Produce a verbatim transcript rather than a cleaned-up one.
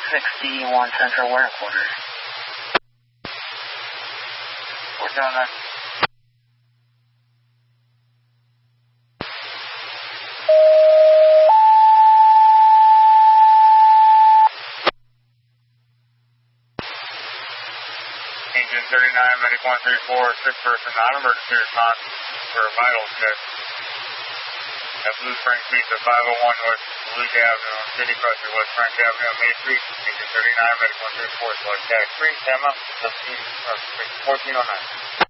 sixty-one Central Warner Quarters. We're doing that. Engine thirty-nine, Medic one three four, six person non-emergency response for a vital check. At Blue Springs Pizza, five oh one North Luke Avenue, City Crusher, West Frank Avenue, Main Street, Engine thirty-nine, Medic one three four, select tag three, Emma, seventeen, or fourteen oh nine.